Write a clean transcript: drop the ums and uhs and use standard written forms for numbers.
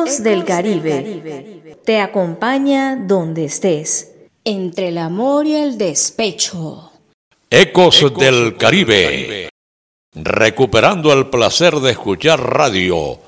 Ecos del Caribe. Te acompaña donde estés. Entre el amor y el despecho. Ecos del Caribe. Recuperando el placer de escuchar radio